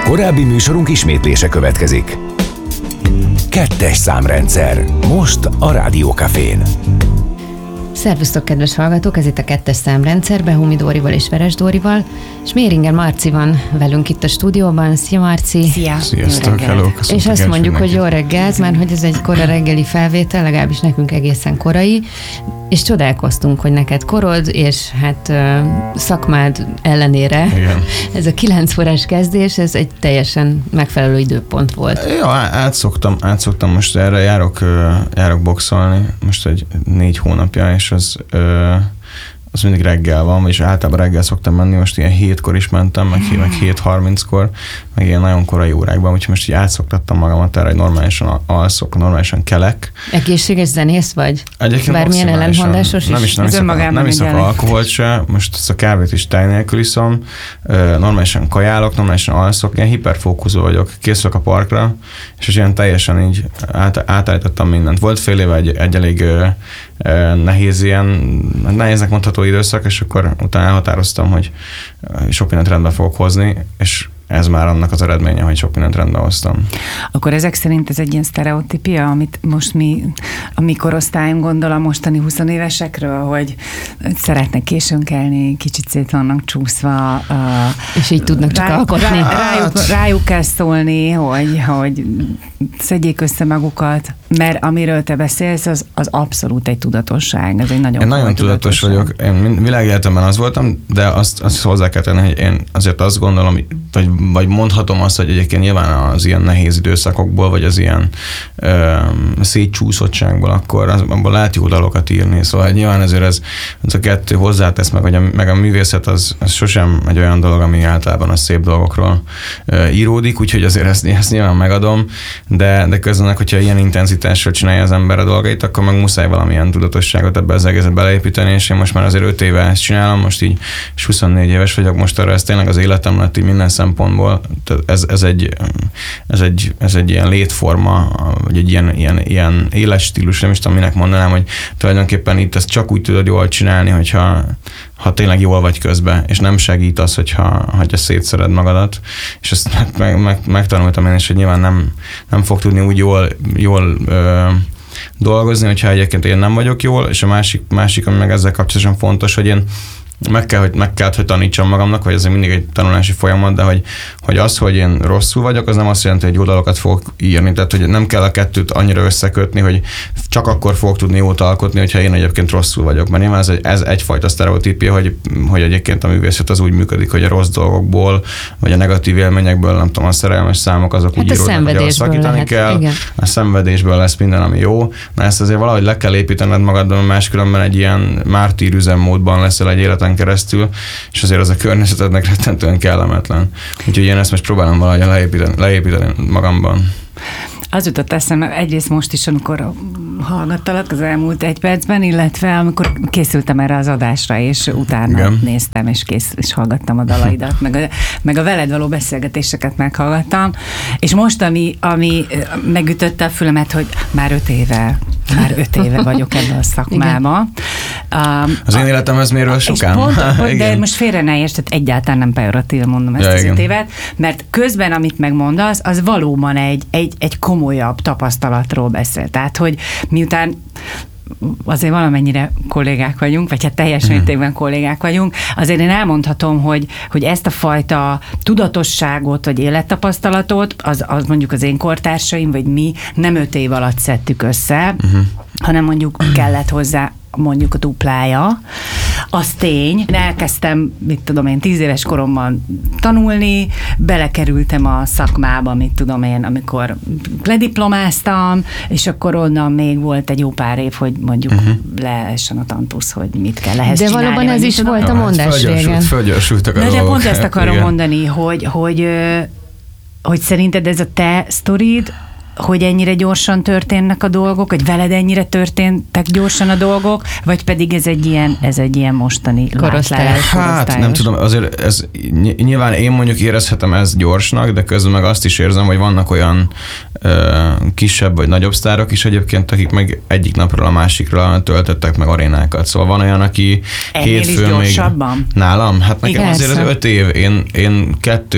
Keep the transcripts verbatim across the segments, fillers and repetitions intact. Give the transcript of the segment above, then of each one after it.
Korábbi műsorunk ismétlése következik. Kettes számrendszer. Most a Rádió Cafén. Szervusztok, kedves hallgatók! Ez itt a Kettes számrendszer, Behumi Dórival és Veres Dórival, és Méringer Marci van velünk itt a stúdióban. Szia, Marci! Szia! Sziasztok, hello! És azt mondjuk, hogy jó reggelt, mert hogy ez egy kora reggeli felvétel, legalábbis nekünk egészen korai, és csodálkoztunk, hogy neked korod, és hát szakmád ellenére igen. Ez a kilenc órás kezdés, ez egy teljesen megfelelő időpont volt. Ja, átszoktam, átszoktam most erre, járok, járok boxolni, most egy négy hónapja, és az, az mindig reggel van, és általában reggel szoktam menni, most ilyen hétkor is mentem, meg, meg hét harminckor, meg ilyen nagyon korai órákban, úgyhogy most így átszoktattam magamat erre, hogy normálisan alszok, normálisan kelek. Egészséges zenész vagy? Egyébként bármilyen ellentmondásos is? Nem is, nem iszok, nem iszok alkoholt se, most ezt a kávét is tej nélkül iszom, normálisan kajálok, normálisan alszok, ilyen hiperfókuszú vagyok, készülök a parkra, és az ilyen teljesen így át, átállítottam mindent. Volt fél éve egy, egy elég nehéz ilyen, nehéznek mondható időszak, és akkor utána elhatároztam, hogy sok mindent rendbe fogok hozni, és ez már annak az eredménye, hogy sok mindent rendbe hoztam. Akkor ezek szerint ez egy ilyen sztereotípia, amit most mi, a mi korosztályunk gondol a mostani huszonévesekről, hogy szeretnek későn kelni, kicsit szét vannak csúszva. Uh, és így tudnak csak rá, alkotni. Rá, rájuk, rájuk kell szólni, hogy, hogy szedjék össze magukat, mert amiről te beszélsz, az, az abszolút egy tudatosság. Ez egy nagyon én nagyon tudatos vagyok. Én világéletemben az voltam, de azt, azt hozzá kell tenni, hogy én azért azt gondolom, vagy, vagy mondhatom azt, hogy egyébként nyilván az ilyen nehéz időszakokból, vagy az ilyen ö, szétcsúszottságból, akkor az, abból lehet jó dalokat írni. Szóval nyilván ezért ez, ez a kettő hozzátesz meg, hogy a, meg a művészet az, az sosem egy olyan dolog, ami általában a szép dolgokról ö, íródik, úgyhogy azért ezt, ezt nyilván megadom, de, de közben, hogyha ilyen intenzitással csinálja az ember a dolgait, akkor meg muszáj valamilyen tudatosságot ebbe az egészet beleépíteni, és én most már azért öt éve ezt csinálom, most így és huszonnégy éves vagyok, most arra ez tényleg az életem lett így minden szempontból. Ez, ez, egy, ez, egy, ez egy ilyen létforma, vagy egy ilyen, ilyen, ilyen éles stílus, nem is tudom, minek mondanám, hogy tulajdonképpen itt ezt csak úgy tudod jól csinálni, hogyha ha tényleg jól vagy közben, és nem segít az, hogyha, hogyha szétszered magadat, és ezt meg, meg, megtanultam én is, hogy nyilván nem, nem fog tudni úgy jól, jól ö, dolgozni, hogyha egyébként én nem vagyok jól, és a másik, másik ami meg ezzel kapcsolatosan fontos, hogy én meg kell, hogy, meg kell, hogy tanítsam magamnak, vagy ez mindig egy tanulási folyamat, de hogy, hogy az, hogy én rosszul vagyok, az nem azt jelenti, hogy jó dalokat fogok írni. Tehát, hogy nem kell a kettőt annyira összekötni, hogy csak akkor fogok tudni jót alkotni, hogyha én egyébként rosszul vagyok. Mert nyilván ez, egy, ez egyfajta sztereotípia, hogy, hogy egyébként a művészet az úgy működik, hogy a rossz dolgokból, vagy a negatív élményekből, nem tudom, a szerelmes számok azok hát úgy íródnak, hogy azt szakítani lehet. kell. Igen. A szenvedésből lesz minden, ami jó. Na ezt azért valahogy le kell építened magadban, máskülönben egy ilyen mártír üzemmódban leszel egy életen keresztül, és azért az a környezetednek rettentően kellemetlen. Úgyhogy én ezt most próbálom valahogy leépíteni, leépíteni magamban. Az jutott eszembe egyrészt most is, amikor hallgattalak az elmúlt egy percben, illetve amikor készültem erre az adásra, és utána igen. néztem, és, kész, és hallgattam a dalaidat, meg a, meg a veled való beszélgetéseket meghallgattam, és most, ami, ami megütötte a fülemet, hogy már öt éve, már öt éve vagyok ebben a szakmában. Um, az én életem ez miről sokám. Pont, de most félre ne érts, tehát egyáltalán nem pejoratív mondom ezt ja, az igen. öt évet, mert közben, amit megmondasz, az valóban egy, egy, egy komolyabb tapasztalatról beszél. Tehát, hogy miután azért valamennyire kollégák vagyunk, vagy hát teljes mértékben kollégák vagyunk, azért én elmondhatom, hogy, hogy ezt a fajta tudatosságot, vagy élettapasztalatot, az, az mondjuk az én kortársaim, vagy mi nem öt év alatt szedtük össze, uh-huh. hanem mondjuk kellett hozzá mondjuk a duplája. Az tény. Elkezdtem, mit tudom én, tíz éves koromban tanulni, belekerültem a szakmába, mit tudom én, amikor lediplomáztam, és akkor onnan még volt egy jó pár év, hogy mondjuk uh-huh. leessen a tantusz, hogy mit kell ehhez de csinálni. De valóban ez is tudom. volt a mondás régen. Fölgyorsultak a de, dolgok. de pont ezt akarom igen. mondani, hogy, hogy, hogy szerinted ez a te sztorid, hogy ennyire gyorsan történnek a dolgok, vagy veled ennyire történtek gyorsan a dolgok, vagy pedig ez egy ilyen, ez egy ilyen mostani korosztályos? Hát nem tudom, azért ez nyilván én mondjuk érezhetem ezt gyorsnak, de közben meg azt is érzem, hogy vannak olyan ö, kisebb vagy nagyobb sztárok is egyébként, akik meg egyik napról a másikra töltöttek meg arénákat. Szóval van olyan, aki ennél hétfőn még... Nálam? Hát nekem igen, azért az öt év. Én, én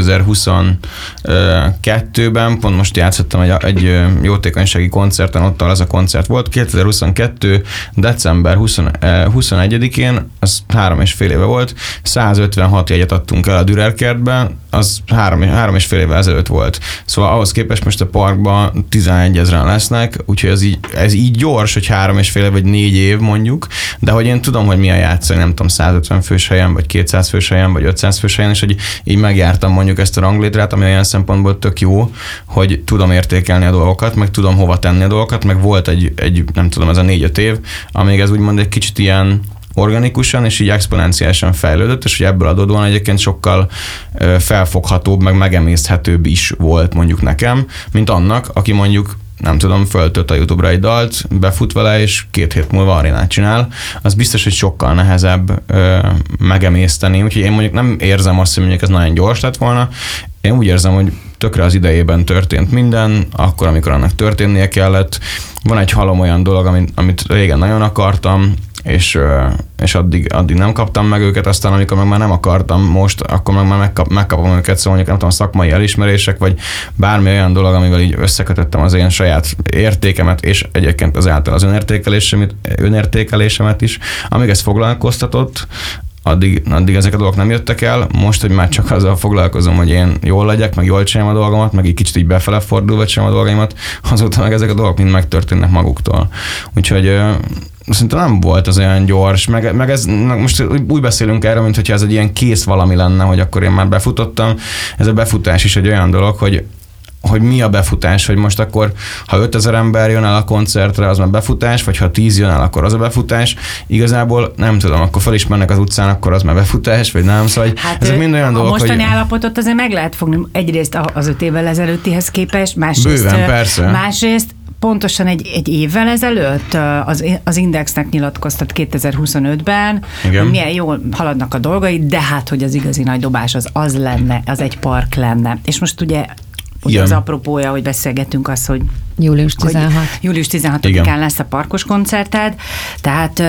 kétezer-huszonkettőben pont most játszottam egy, egy jótékonysági koncerten, ott az a koncert volt. kétezer-huszonkettő. december huszonegyedikén, az három és fél éve volt, százötvenhat jegyet adtunk el a Dürer kertben, az három, három és fél évvel ezelőtt volt. Szóval ahhoz képest most a parkban tizenegy ezeren lesznek, úgyhogy ez így, ez így gyors, hogy három és fél év vagy négy év mondjuk, de hogy én tudom, hogy milyen játszani, nem tudom, százötven fős helyen, vagy kétszáz fős helyen, vagy ötszáz fős helyen, és hogy így megjártam mondjuk ezt a ranglétrát, ami olyan szempontból tök jó, hogy tudom értékelni a dolgokat, meg tudom hova tenni a dolgokat, meg volt egy, egy nem tudom, ez a négy-öt év, amíg ez úgymond egy kicsit ilyen organikusan és így exponenciálisan fejlődött, és hogy ebből adódóan egyébként sokkal felfoghatóbb, meg megemészthetőbb is volt mondjuk nekem, mint annak, aki mondjuk nem tudom, föltölt a YouTube-ra egy dalt, befut vele, és két hét múlva arénát csinál, az biztos, hogy sokkal nehezebb ö, megemészteni. Úgyhogy én mondjuk nem érzem azt, hogy mondjuk ez nagyon gyors lett volna. Én úgy érzem, hogy tökre az idejében történt minden, akkor, amikor annak történnie kellett. Van egy halom olyan dolog, amit, amit régen nagyon akartam, és, és addig, addig nem kaptam meg őket, aztán amikor meg már nem akartam most, akkor meg már megkap, megkapom őket, szóval mondjuk nem tudom, szakmai elismerések, vagy bármi olyan dolog, amivel így összekötöttem az én saját értékemet, és egyébként azáltal az önértékelésemet, önértékelésemet is, amíg ez foglalkoztatott, Addig, addig ezek a dolgok nem jöttek el, most, hogy már csak azzal foglalkozom, hogy én jól legyek, meg jól csináljam a dolgomat, meg egy kicsit így befele fordulva csinálom a dolgaimat, azóta meg ezek a dolgok mind megtörténnek maguktól. Úgyhogy szerintem nem volt az olyan gyors, meg, meg ez, most úgy beszélünk erről, mint hogyha ez egy ilyen kész valami lenne, hogy akkor én már befutottam. Ez a befutás is egy olyan dolog, hogy hogy mi a befutás, hogy most akkor, ha ötezer ember jön el a koncertre, az már befutás, vagy ha tíz jön el, akkor az a befutás. Igazából nem tudom, akkor felismernek az utcán, akkor az már befutás, vagy nem, szóval hát ezek mind olyan a dolgok, mostani hogy... állapotot azért meg lehet fogni egyrészt az öt évvel ezelőttihez képest, másrészt, bőven, persze. másrészt pontosan egy, egy évvel ezelőtt az, az Indexnek nyilatkoztat kétezer-huszonötben, igen, hogy milyen jól haladnak a dolgai, de hát, hogy az igazi nagy dobás az az lenne, az egy park lenne. És most ugye Ugye az apropója, hogy beszélgetünk az, hogy július tizenhatodika július tizenhatodikán lesz a parkos koncerted, tehát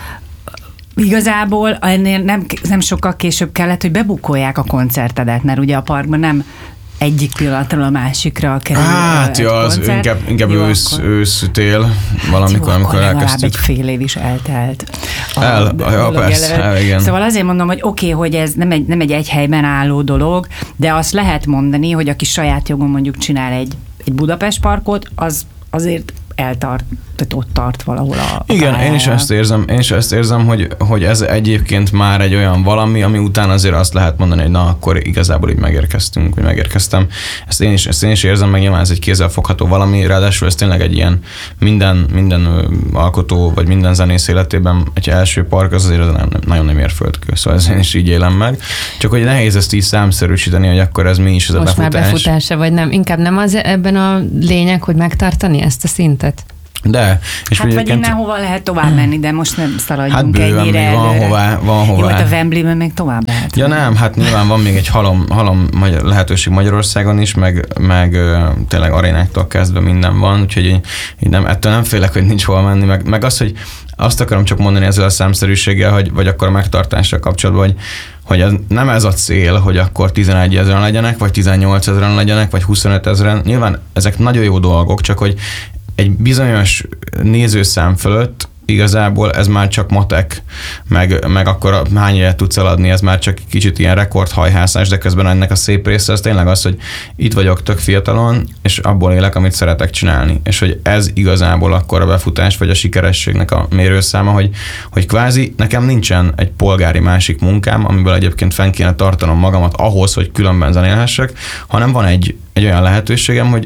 uh, igazából ennél nem, nem sokkal később kellett, hogy bebukolják a koncertedet, mert ugye a parkban nem egyik pillanatról a másikra kerül. Hát, ja, az inkább, inkább jó, ősz, akkor... ősz, tél, valamikor, hát jó, amikor elkezdtük. egy fél év is eltelt. A El, ja, persze, el, igen. Szóval azért mondom, hogy oké, okay, hogy ez nem egy, nem egy egy helyben álló dolog, de azt lehet mondani, hogy aki saját jogon mondjuk csinál egy, egy Budapest parkot, az azért eltart, tehát ott tart valahol a igen, én is ezt érzem, én is ezt érzem, hogy, hogy ez egyébként már egy olyan valami, ami után azért azt lehet mondani, hogy na, akkor igazából így megérkeztünk, vagy megérkeztem. Ezt én is, ezt én is érzem, meg nyilván ez egy kézzelfogható valami, ráadásul ez tényleg egy ilyen minden, minden alkotó, vagy minden zenész életében egy első park, az azért nem, nem, nagyon nem ér földkő, szóval ezt én is így élem meg. Csak hogy nehéz ezt így számszerűsíteni, hogy akkor ez mi is ez a most befutás. Most már befutása, vagy nem? Inkább nem az ebben a lényeg, hogy megtartani ezt a szintet? De. És hát vagy innen hova lehet tovább menni, de most nem szaladjunk hát bőven, ennyire van előre. hová, van hová. Jó, hát a Wembleyben még tovább lehet. Ja nem, hát nyilván van még egy halom, halom lehetőség Magyarországon is, meg, meg tényleg arénáktól kezdve minden van, úgyhogy így, így nem, ettől nem félek, hogy nincs hova menni, meg, meg az, hogy azt akarom csak mondani ezzel a számszerűséggel, hogy, vagy akkor a megtartással kapcsolatban, hogy hogy ez, nem ez a cél, hogy akkor tizenegy ezeren legyenek, vagy tizennyolc ezeren legyenek, vagy huszonöt ezeren. Nyilván ezek nagyon jó dolgok, csak hogy egy bizonyos nézőszám fölött igazából ez már csak matek, meg, meg akkor hány évet tudsz eladni, ez már csak kicsit ilyen rekordhajhászás, de közben ennek a szép része az tényleg az, hogy itt vagyok tök fiatalon, és abból élek, amit szeretek csinálni. És hogy ez igazából akkor a befutás, vagy a sikerességnek a mérőszáma, hogy, hogy kvázi nekem nincsen egy polgári másik munkám, amiből egyébként fenn kéne tartanom magamat ahhoz, hogy különben zenélhessek, hanem van egy, egy olyan lehetőségem, hogy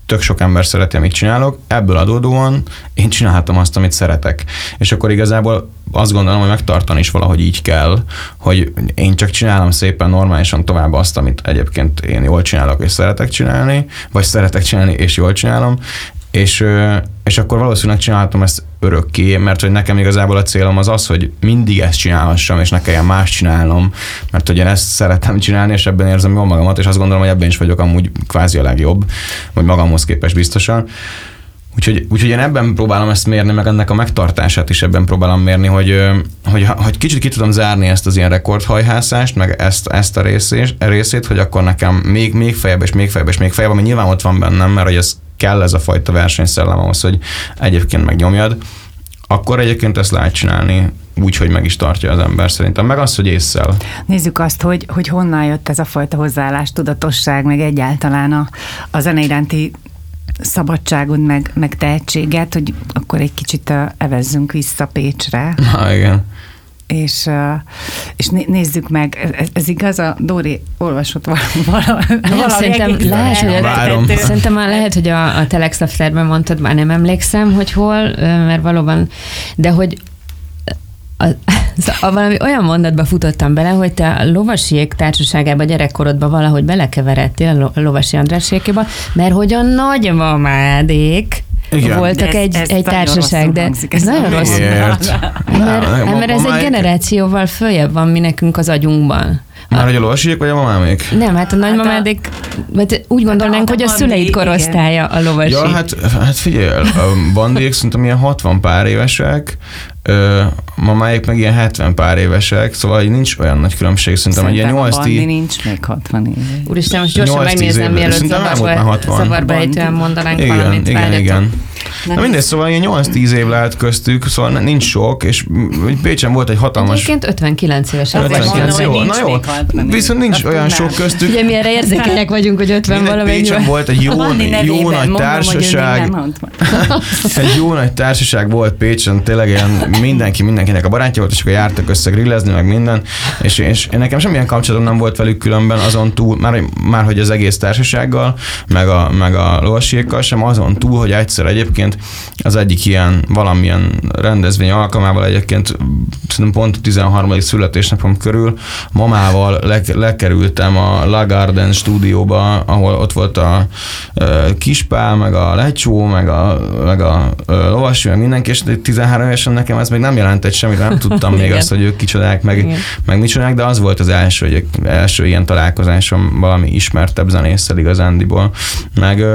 tök sok ember szereti, amit csinálok, ebből adódóan én csinálhatom azt, amit szeretek. És akkor igazából azt gondolom, hogy megtartani is valahogy így kell, hogy én csak csinálom szépen normálisan tovább azt, amit egyébként én jól csinálok és szeretek csinálni, vagy szeretek csinálni és jól csinálom, és, és akkor valószínűleg csinálhatom ezt örökké, mert hogy nekem igazából a célom az az, hogy mindig ezt csinálhassam, és ne kelljen más csinálnom, mert hogy én ezt szeretem csinálni, és ebben érzem jól magamat, és azt gondolom, hogy ebben is vagyok amúgy kvázi a legjobb, vagy magamhoz képest biztosan. Úgyhogy, úgyhogy én ebben próbálom ezt mérni, meg ennek a megtartását is ebben próbálom mérni, hogy, hogy, hogy kicsit ki tudom zárni ezt az ilyen rekordhajhászást, meg ezt, ezt a részét, részét, hogy akkor nekem még, még feljebb, és még feljebb, és még feljebb, ami nyilván ott van bennem, mert hogy ez kell ez a fajta versenyszellem ahhoz, hogy egyébként megnyomjad, akkor egyébként ezt lehet csinálni úgy, hogy meg is tartja az ember szerintem. Meg az, hogy ésszel. Nézzük azt, hogy, hogy honnan jött ez a fajta hozzáállás, tudatosság, meg egyáltalán a, a zene iránti szabadságod, meg, meg tehetséget, hogy akkor egy kicsit uh, evezzünk vissza Pécsre. Na, igen. És, uh, és nézzük meg, ez, ez igaz, a Dóri olvasott valami. Szerintem lehet, hogy, szerintem lehet, hogy a, a Telex Afterben mondtad, már nem emlékszem, hogy hol, mert valóban, de hogy a, a, valami olyan mondatba futottam bele, hogy te a Lovasiék társaságában gyerekkorodban valahogy belekeveredtél a Lovasi Andrásékéba, mert hogy a nagymamádék igen. voltak ez, egy, ez egy társaság, de ez nagyon rossz. Mert, mert ez egy generációval följebb van mi nekünk az agyunkban. Már hogy a Lovasiék, vagy a mamámék? Nem, hát a nagymamádék, vagy úgy gondolnánk, hogy a szüleid korosztálya a Lovasi. Ja, hát, hát figyelj, a bandiék szerintem ilyen hatvan pár évesek, Ö, mamáik meg ilyen hetven pár évesek, szóval nincs olyan nagy különbség, szerintem, hogy ilyen nyolc tíz... Szerintem a Bandi nincs még hatvan éve. Úristen, most gyorsan megnézem, mielőtt zavarba ejtően mondanánk igen, valamit. Igen, igen, igen. Na mindegy, szóval ilyen nyolc tíz év lehet köztük, szóval nincs sok, és Pécsen volt egy hatalmas... Egyébként ötvenkilenc éves. ötvenkilenc, jó, na jó, viszont nincs olyan sok köztük. Ugye mi erre érzékenyek vagyunk, hogy ötven valamennyi. Pécsen volt egy jó, jó nagy társaság. Egy jó nagy társaság volt Pécsen, tényleg ilyen mindenki mindenkinek a barátja volt, és akkor jártak össze grillezni, meg minden, és, és nekem semmilyen kapcsolatom nem volt velük különben azon túl, már, már hogy az egész társasággal, meg a, meg a Lovasiékkal sem, azon túl, hogy egyszer egyébként az egyik ilyen valamilyen rendezvény alkalmával egyébként szerintem pont a tizenharmadik születésnapom körül mamával le, lekerültem a La Garden stúdióba, ahol ott volt a, a Kispál, meg a Lecsó, meg a, meg a, a Lovasi, meg mindenki, és tizenhárom évesen nekem ez még nem jelentett semmit, nem tudtam még azt, hogy ők kicsodák, meg, meg mit csinálják, de az volt az első, első ilyen találkozásom valami ismertebb zenésszel igazándiból. Meg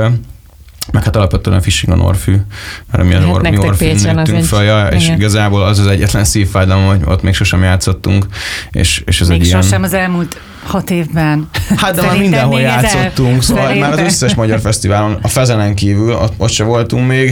meg hát alapvetően a Fishing on Orfű, mert mi az hát or, mi Orfűn nőttünk fel, ja, és igen. Igazából az az egyetlen szívfájdalom, hogy ott még sosem játszottunk, és, és ez még egy ilyen... sosem az elmúlt hat évben. Hát de már mindenhol játszottunk, szóval szerintem. Már az összes magyar fesztiválon, a Fezenen kívül, ott, ott se voltunk még,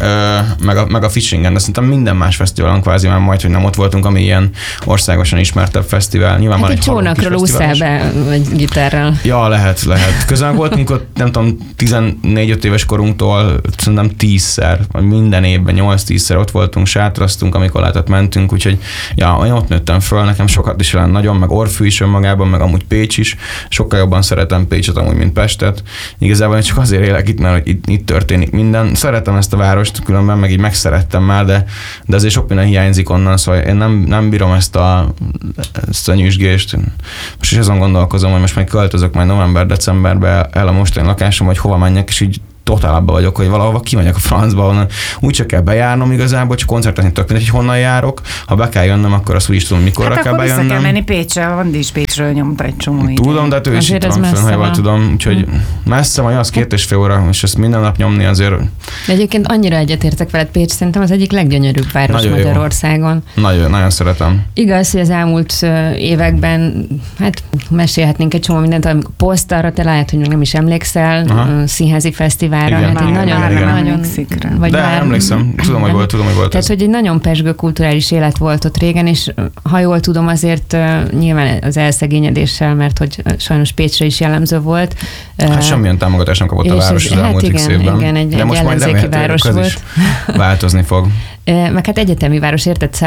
meg a, meg a Fishingen, de szerintem minden más fesztiválon kvázi már majd, hogy nem ott voltunk, ami ilyen országosan ismertebb fesztivál. Nyilván hát egy csónakról úszál be, vagy gitárral. Ja, lehet, lehet. Közben voltunk ott, nem tudom, tizennégy-öt éves korunktól szerintem tízszer, vagy minden évben nyolc-tízszer ott voltunk, sátraztunk, amikor lehetett mentünk, úgyhogy ja, én ott nőttem föl, nekem sokat is jelent nagyon, meg Orfű is önmagában, meg amúgy Pécs is. Sokkal jobban szeretem Pécset amúgy, mint Pestet. Igazából csak azért élek itt, mert hogy itt, itt történik minden. Szeretem ezt a várost, különben meg így megszerettem már, de, de azért sok minden hiányzik onnan, szóval én nem, nem bírom ezt a, ezt a nyüzsgést. Most is azon gondolkozom, hogy most meg költözök majd november-decemberbe el a mostani lakásom, hogy hova menjek, és így totál abba vagyok, hogy valahova kimegyek a francba, onnan úgy csak kell bejárnom igazából, csak koncertezni tök mindegy, hogy honnan járok. Ha be kell jönnöm, akkor azt úgy is tudom, mikorra hát kell bejönnöm. Hát akkor vissza kell menni Pécsre, a Vandi is Pécsről nyomta egy csomó idő. Tudom, de hát ő is itt van fönn, ha jól tudom. Úgyhogy hmm. messze van, az két és fél óra, és ezt minden nap nyomni azért. De egyébként annyira egyetértek veled, Pécs szerintem az egyik leggyönyörűbb város nagyon Magyarországon. Nagyon, nagyon szeretem. Igaz, hogy az elmúlt években, hát mesélhetnénk egy csomó mindent, a Posztarra, te lehet, hogy még nem is emlékszel, aha. Színházi fesztiválra. Igen, hát igen, nagyon, igen, nagyon, vagy de már, emlékszem, tudom, hogy volt, tudom, hogy volt. Tehát, ez. Hogy egy nagyon pezsgő kulturális élet volt ott régen, és ha jól tudom, azért uh, nyilván az elszegényedéssel, mert hogy sajnos Pécsre is jellemző volt. Hát uh, semmilyen támogatást nem kapott a város az elmúlt hát évben. Igen, egy, egy ellenzéki város volt. Változni fog. Meg hát egyetemi város, érted, szállt, ott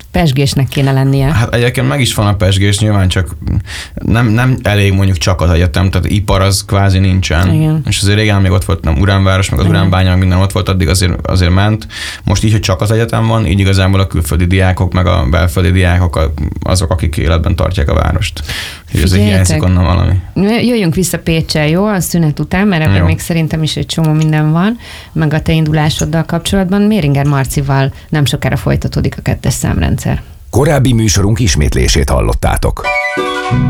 Pesgésnek kéne lennie. Hát egyébként meg is van a pesgés, nyilván csak nem, nem elég mondjuk csak az egyetem, tehát ipar az kvázi nincsen. Igen. És azért régen még ott volt nem uránváros, meg az Igen. uránbánya, meg minden ott volt, addig azért, azért ment. Most így, hogy csak az egyetem van, így igazából a külföldi diákok, meg a belföldi diákok azok, akik életben tartják a várost. Úgyhogy azért hiányzik onnan valami. Jöjjünk vissza Pécsel, jó? A szünet után, mert ebben még szerintem is egy csomó minden van, meg a te indulásoddal kapcsolatban. Méringer Marcival nem sokára folytatódik a kettes számrendszer. Korábbi műsorunk ismétlését hallottátok.